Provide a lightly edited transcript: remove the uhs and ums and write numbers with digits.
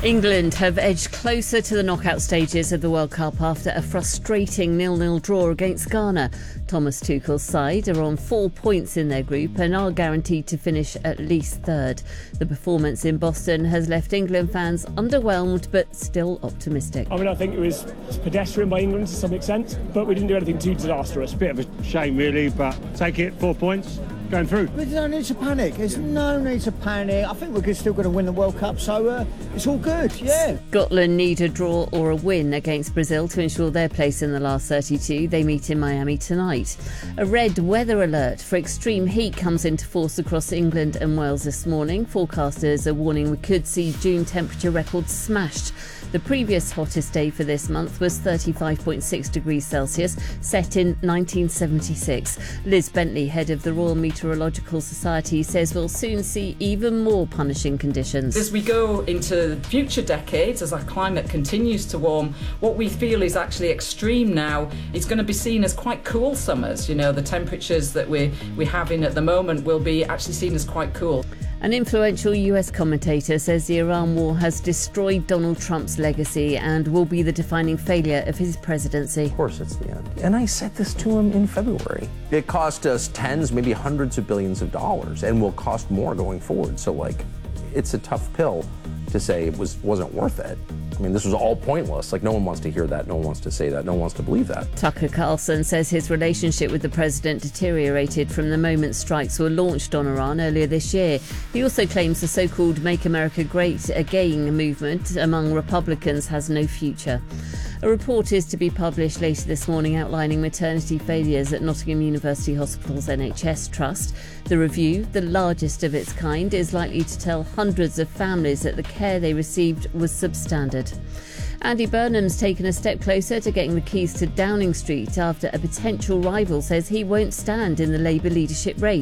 England have edged closer to the knockout stages of the World Cup after a frustrating 0-0 draw against Ghana. Thomas Tuchel's side are on 4 points in their group and are guaranteed to finish at least third. The performance in Boston has left England fans underwhelmed but still optimistic. I think it was pedestrian by England to some extent, but we didn't do anything too disastrous. Bit of a shame really, but take it, 4 points. Going through. There's no need to panic. There's no need to panic. I think we're still going to win the World Cup, so it's all good, yeah. Scotland need a draw or a win against Brazil to ensure their place in the last 32. They meet in Miami tonight. A red weather alert for extreme heat comes into force across England and Wales this morning. Forecasters are warning we could see June temperature records smashed. The previous hottest day for this month was 35.6 degrees Celsius, set in 1976. Liz Bentley, head of the Royal Meteorological Society, says we'll soon see even more punishing conditions. As we go into future decades, as our climate continues to warm, what we feel is actually extreme now. It's going to be seen as quite cool summers. You know, the temperatures that we're having at the moment will be actually seen as quite cool. An influential US commentator says the Iran war has destroyed Donald Trump's legacy and will be the defining failure of his presidency. Of course it's the end. And I said this to him in February. It cost us tens, maybe hundreds of billions of dollars and will cost more going forward. So, it's a tough pill to say it wasn't worth it. I mean, this was all pointless. No one wants to hear that. No one wants to say that. No one wants to believe that. Tucker Carlson says his relationship with the president deteriorated from the moment strikes were launched on Iran earlier this year. He also claims the so-called Make America Great Again movement among Republicans has no future. A report is to be published later this morning outlining maternity failures at Nottingham University Hospital's NHS Trust. The review, the largest of its kind, is likely to tell hundreds of families that the care they received was substandard. Andy Burnham's taken a step closer to getting the keys to Downing Street after a potential rival says he won't stand in the Labour leadership race.